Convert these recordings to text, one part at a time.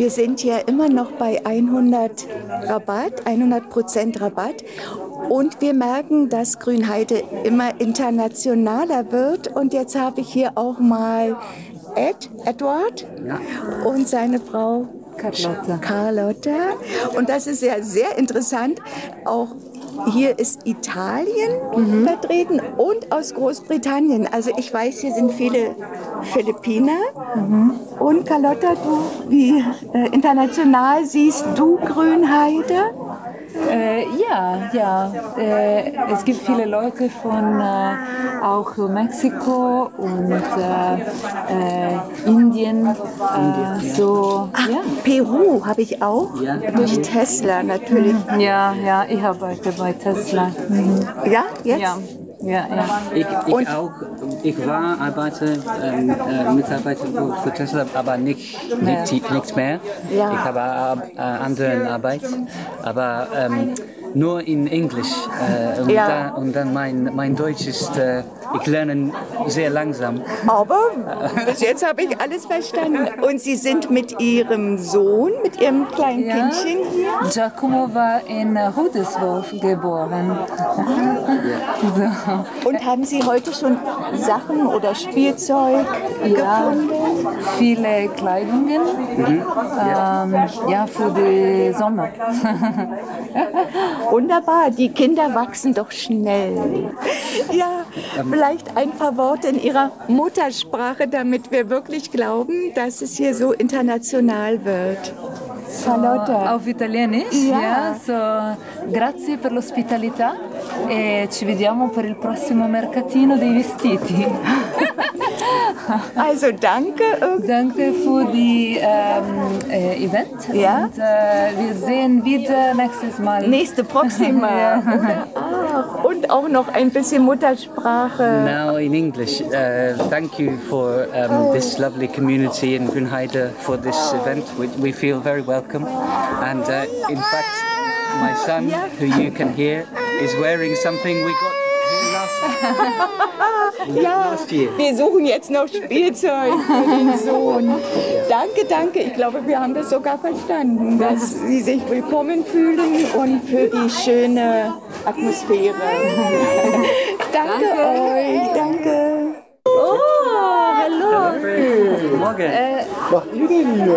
Wir sind ja immer noch bei 100% Rabatt. Und wir merken, dass Grünheide immer internationaler wird. Und jetzt habe ich hier auch mal Edward und seine Frau Carlotta. Und das ist ja sehr interessant. Auch hier ist Italien vertreten und aus Großbritannien. Also ich weiß, hier sind viele Philippiner. Und Carlotta, du, wie international siehst du Grünheide? Es gibt viele Leute von auch Mexiko und Indien. Peru habe ich auch, durch Tesla natürlich. Ja, ich arbeite bei Tesla. Ja, jetzt? Ja. Ich war Mitarbeiter für Tesla, aber nicht mehr. Ja. Ich habe andere Arbeit, aber nur in Englisch. Und dann mein Deutsch ist, ich lerne sehr langsam. Aber bis jetzt habe ich alles verstanden. Und Sie sind mit Ihrem Sohn, mit Ihrem kleinen Kindchen hier? Giacomo war in Rudelsburg geboren. Und haben Sie heute schon Sachen oder Spielzeug gefunden? Viele Kleidungen für den Sommer. Wunderbar, die Kinder wachsen doch schnell. Ja, vielleicht ein paar Worte in Ihrer Muttersprache, damit wir wirklich glauben, dass es hier so international wird. Carlotta. Auf Italienisch? Grazie per l'ospitalità e ci vediamo per il prossimo mercatino dei vestiti. Also danke. Danke für die Event. Ja. Und wir sehen wieder nächstes Mal. Nächste Proxima. Und auch noch ein bisschen Muttersprache. Now in English, thank you for this lovely community in Grünheide for this event. We feel very welcome. And in fact, my son, who you can hear, is wearing something we got last year. Wir suchen jetzt noch Spielzeug für den Sohn. Danke. Ich glaube, wir haben das sogar verstanden, dass Sie sich willkommen fühlen und für die schöne Atmosphäre. Danke euch. Danke. Oh, hallo. Guten Morgen. Was macht ihr denn hier?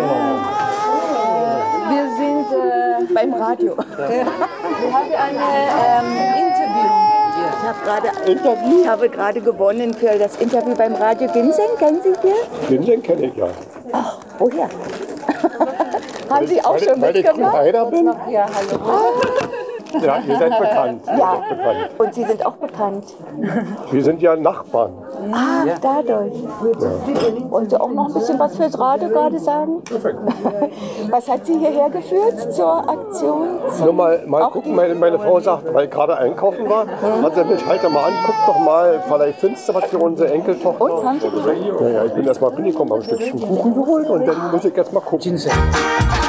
Wir sind Beim Radio. wir haben ein Interview. Ich habe gerade gewonnen für das Interview beim Radio Ginseng. Kennen Sie hier? Ginseng kenne ich ja. Ach, woher? Haben Sie auch schon Weil ich mitgemacht? Grünheider bin? Ja, hallo. Ja, ihr seid bekannt. Ihr Ja, seid bekannt. und Sie sind auch bekannt. Wir sind ja Nachbarn. Ah, dadurch. Wollen Sie auch noch ein bisschen was fürs Radio gerade sagen? Was hat Sie hierher geführt zur Aktion? Nur mal gucken, meine Frau sagt, weil ich gerade einkaufen war, hat sie mich, halt mal an, guck doch mal, vielleicht findest du was für unsere Enkeltochter. Und, haben Sie Ja, ich bin erst mal reingekommen, habe ein Stückchen Kuchen geholt und dann muss ich jetzt mal gucken.